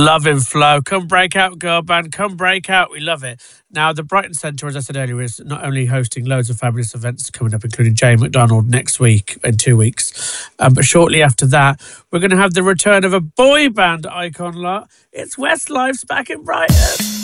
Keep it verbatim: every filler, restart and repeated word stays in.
Loving Flow. Come break out, girl band. Come break out. We love it. Now, the Brighton Centre, as I said earlier, is not only hosting loads of fabulous events coming up, including Jay McDonald next week, in two weeks, um, but shortly after that, we're going to have the return of a boy band icon lot. It's Westlife's back in Brighton.